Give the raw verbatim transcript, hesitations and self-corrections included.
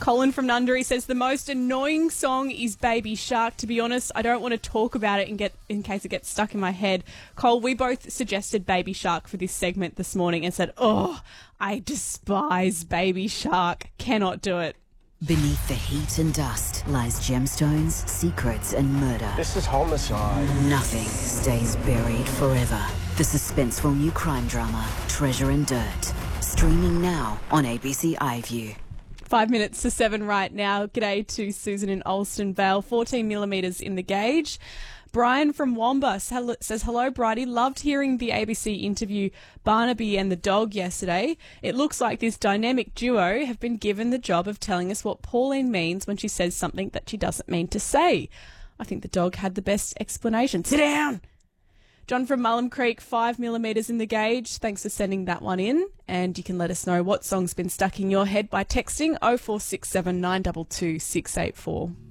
Colin from Nundary says the most annoying song is Baby Shark. To be honest, I don't want to talk about it and get in case it gets stuck in my head. Cole, we both suggested Baby Shark for this segment this morning and said, oh, I despise Baby Shark. Cannot do it. Beneath the heat and dust lies gemstones, secrets and murder. This is homicide. Nothing stays buried forever. The suspenseful new crime drama, Treasure and Dirt. Streaming now on A B C iView. Five minutes to seven right now. G'day to Susan in Alston Vale. fourteen millimetres in the gauge. Brian from Wamba says, hello, Bridie. Loved hearing the A B C interview Barnaby and the dog yesterday. It looks like this dynamic duo have been given the job of telling us what Pauline means when she says something that she doesn't mean to say. I think the dog had the best explanation. Sit down! John from Mullum Creek, five millimetres in the gauge. Thanks for sending that one in. And you can let us know what song's been stuck in your head by texting oh four six seven, nine two two, six eight four.